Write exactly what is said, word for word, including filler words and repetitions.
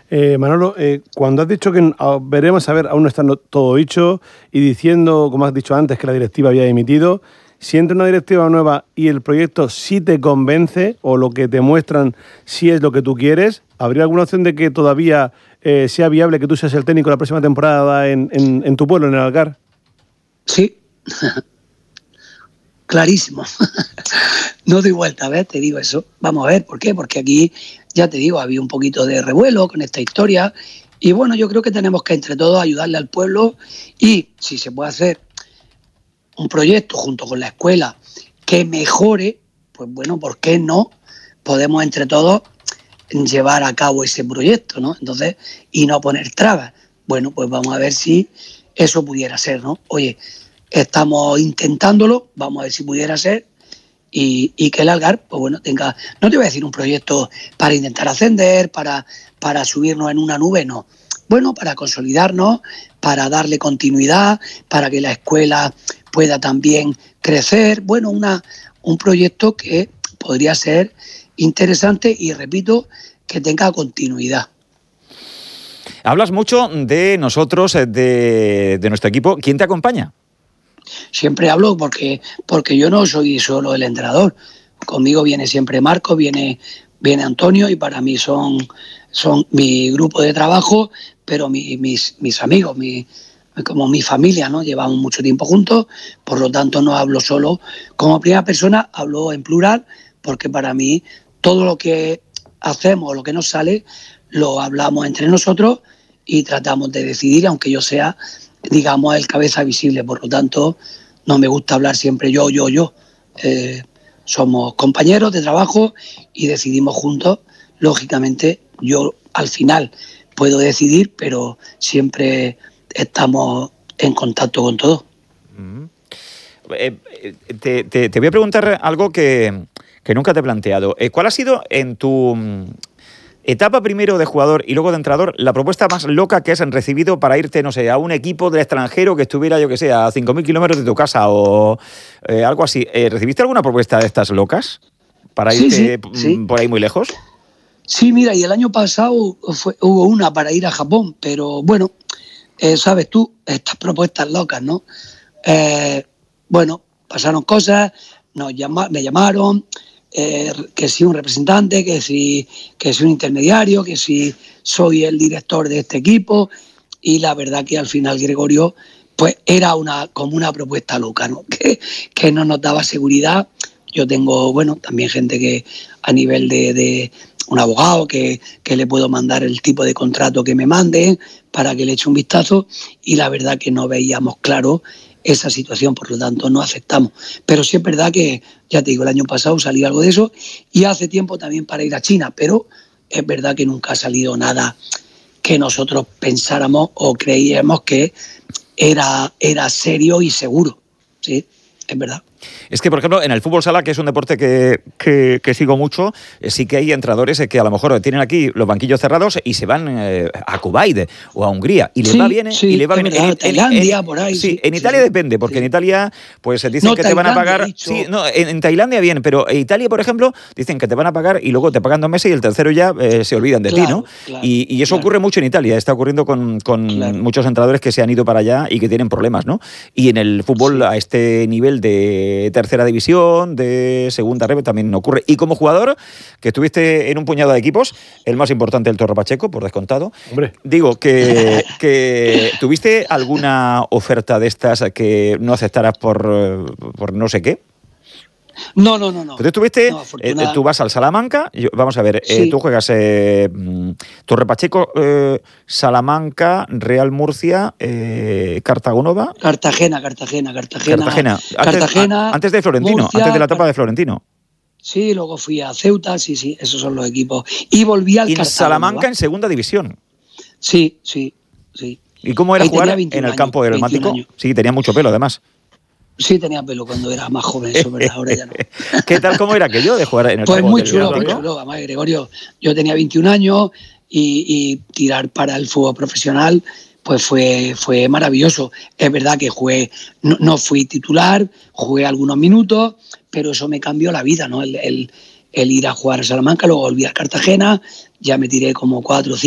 Eh, Manolo, eh, cuando has dicho que ah, veremos, a ver, aún no está no- todo dicho, y diciendo, como has dicho antes, que la directiva había emitido, si entra una directiva nueva y el proyecto sí te convence, o lo que te muestran sí es lo que tú quieres, ¿habría alguna opción de que todavía eh, sea viable que tú seas el técnico la próxima temporada en, en, en tu pueblo, en el Algar? Sí, clarísimo. No doy vuelta, ¿ves? Te digo eso. Vamos a ver, ¿por qué? Porque aquí, ya te digo, había un poquito de revuelo con esta historia. Y bueno, yo creo que tenemos que entre todos ayudarle al pueblo y si se puede hacer un proyecto junto con la escuela que mejore, pues bueno, ¿por qué no podemos entre todos llevar a cabo ese proyecto, ¿no? Entonces, y no poner trabas. Bueno, pues vamos a ver si eso pudiera ser, ¿no? Oye, estamos intentándolo, vamos a ver si pudiera ser. Y, y que el Algar, pues bueno, tenga, no te voy a decir un proyecto para intentar ascender, para, para subirnos en una nube, no. Bueno, para consolidarnos, para darle continuidad, para que la escuela pueda también crecer. Bueno, una, un proyecto que podría ser interesante y, repito, que tenga continuidad. Hablas mucho de nosotros, de, de nuestro equipo. ¿Quién te acompaña? Siempre hablo porque, porque yo no soy solo el entrenador. Conmigo viene siempre Marco, viene, viene Antonio y para mí son, son mi grupo de trabajo, pero mi, mis, mis amigos, mi, como mi familia, ¿no? Llevamos mucho tiempo juntos, por lo tanto no hablo solo como primera persona, hablo en plural, porque para mí todo lo que hacemos, lo que nos sale, lo hablamos entre nosotros y tratamos de decidir, aunque yo sea, digamos, el cabeza visible. Por lo tanto, no me gusta hablar siempre yo, yo, yo. Eh, somos compañeros de trabajo y decidimos juntos. Lógicamente, yo al final puedo decidir, pero siempre estamos en contacto con todos. Mm. Eh, te, te, te voy a preguntar algo que, que nunca te he planteado. Eh, ¿Cuál ha sido en tu etapa primero de jugador y luego de entrenador la propuesta más loca que has recibido para irte, no sé, a un equipo del extranjero que estuviera, yo que sé, a cinco mil kilómetros de tu casa o eh, algo así? Eh, ¿Recibiste alguna propuesta de estas locas para Sí, irte sí, sí. por ahí muy lejos? Sí, mira, y el año pasado fue, hubo una para ir a Japón, pero bueno, eh, sabes tú, estas propuestas locas, ¿no? Eh, bueno, pasaron cosas, nos llama, me llamaron, eh, que si un representante, que si, que si un intermediario, que si soy el director de este equipo, y la verdad que al final Gregorio, pues era una, como una propuesta loca, ¿no? Que, que no nos daba seguridad. Yo tengo, bueno, también gente que a nivel de, de un abogado que, que le puedo mandar el tipo de contrato que me mande para que le eche un vistazo, y la verdad que no veíamos claro esa situación, por lo tanto no aceptamos. Pero sí es verdad que, ya te digo, el año pasado salió algo de eso y hace tiempo también para ir a China, pero es verdad que nunca ha salido nada que nosotros pensáramos o creíamos que era, era serio y seguro, ¿sí? Es verdad. Es que, por ejemplo, en el fútbol sala, que es un deporte que, que, que sigo mucho, eh, sí que hay entrenadores eh, que a lo mejor tienen aquí los banquillos cerrados y se van eh, a Kuwait o a Hungría y les Sí, va bien. sí, y les va es bien. verdad, En, en- Tailandia, en- por ahí, Sí, sí, en Italia sí, depende, porque sí. en Italia pues dicen No, que te van a Tailandia, pagar. he dicho. Sí, no, en, en Tailandia bien, pero en Italia, por ejemplo, dicen que te van a pagar y luego te pagan dos meses y el tercero ya eh, se olvidan de ti, Claro, ¿no? claro, y, y eso claro. ocurre mucho en Italia, está ocurriendo con, con Claro. muchos entrenadores que se han ido para allá y que tienen problemas, ¿no? Y en el fútbol, Sí. a este nivel de tercera división, de segunda red, también ocurre. Y como jugador, que estuviste en un puñado de equipos, el más importante, el Torre Pacheco, por descontado. Hombre. Digo, que, que ¿tuviste alguna oferta de estas que no aceptaras por, eh, por no sé qué? No, no, no, no. Pues tú estuviste, No, eh, afortunada- tú vas al Salamanca, yo- vamos a ver, eh, Sí. tú juegas eh, mm, Torre Pacheco, eh, Salamanca, Real Murcia, eh, Cartagonova, Cartagena, Cartagena, Cartagena. Cartagena. Antes, Cartagena, a- antes de Florentino, Murcia, antes de la etapa Car- de Florentino. Sí, luego fui a Ceuta, sí, sí, esos son los equipos. Y volví al Y en Cartagonova. Salamanca en segunda división. Sí, sí, sí. ¿Y cómo era Ahí jugar tenía en veintiún el años, campo del veintiún Mático? años. Sí, tenía mucho pelo además. Sí, tenía pelo cuando era más joven, eso es verdad, ahora ya no. ¿Qué tal, cómo era aquello de jugar en el Pues campo muy del chulo, muy Mático? chulo. Además, Gregorio, yo tenía veintiún años y, y tirar para el fútbol profesional pues fue, fue maravilloso. Es verdad que jugué, no, no fui titular, jugué algunos minutos, pero eso me cambió la vida, ¿no? El, el, el ir a jugar a Salamanca, luego volví a Cartagena, ya me tiré como cuatro o cinco